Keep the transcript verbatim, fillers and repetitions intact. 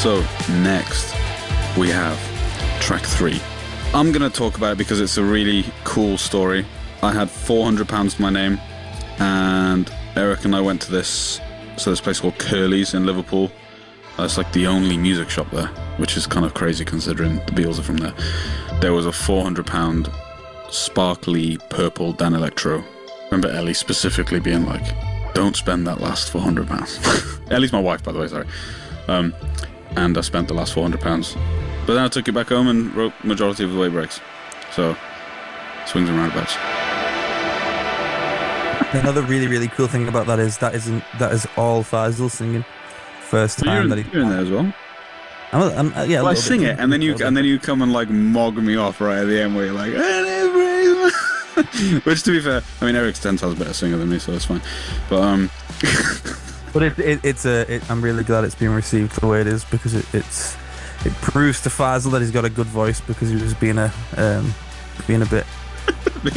So next we have track three. I'm going to talk about it because it's a really cool story. I had four hundred pounds to my name, and Eric and I went to this, so this place called Curly's in Liverpool. It's like the only music shop there, which is kind of crazy considering the Beatles are from there. There was a four hundred pound sparkly purple Dan Electro. Remember Ellie specifically being like, don't spend that last four hundred pounds. Ellie's my wife, by the way, sorry. Um, and I spent the last four hundred pounds. But then I took it back home and wrote majority of the way breaks. So, swings and roundabouts. Another really, really cool thing about that is that isn't that is all Faisal singing. First So time you're, that he. you're in there as well. I'm, I'm, uh, yeah, a Well, I little sing bit. it, and then you and then you come and like mog me off right at the end where you're like, which to be fair, I mean Eric's ten times better singer than me, so it's fine. But um, But it, it, it's a. It, I'm really glad it's being received the way it is because it, it's it proves to Faisal that he's got a good voice because he was being a um, being a bit